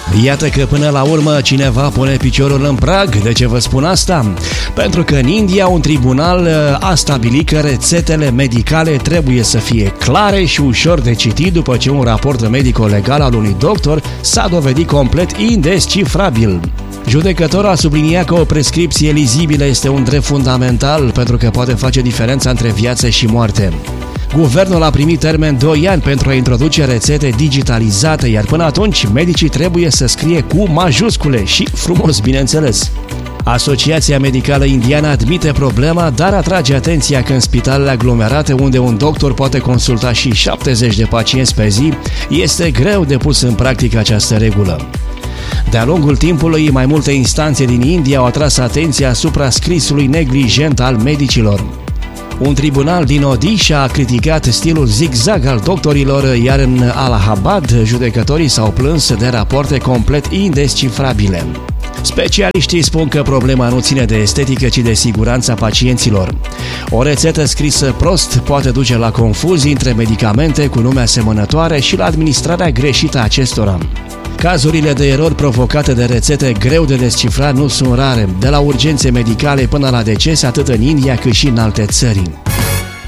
Iată că până la urmă cineva pune piciorul în prag. De ce vă spun asta? Pentru că în India un tribunal a stabilit că rețetele medicale trebuie să fie clare și ușor de citit după ce un raport medico-legal al unui doctor s-a dovedit complet indescifrabil. Judecătorul a subliniat că o prescripție lizibilă este un drept fundamental pentru că poate face diferența între viață și moarte. Guvernul a primit termen 2 ani pentru a introduce rețete digitalizate, iar până atunci medicii trebuie să scrie cu majuscule și frumos, bineînțeles. Asociația Medicală Indiană admite problema, dar atrage atenția că în spitalele aglomerate, unde un doctor poate consulta și 70 de pacienți pe zi, este greu de pus în practică această regulă. De-a lungul timpului, mai multe instanțe din India au atras atenția asupra scrisului neglijent al medicilor. Un tribunal din Odisha a criticat stilul zigzag al doctorilor, iar în Allahabad judecătorii s-au plâns de rapoarte complet indescifrabile. Specialiștii spun că problema nu ține de estetică, ci de siguranța pacienților. O rețetă scrisă prost poate duce la confuzii între medicamente cu nume asemănătoare și la administrarea greșită a acestora. Cazurile de erori provocate de rețete greu de descifrat nu sunt rare, de la urgențe medicale până la decese atât în India cât și în alte țări.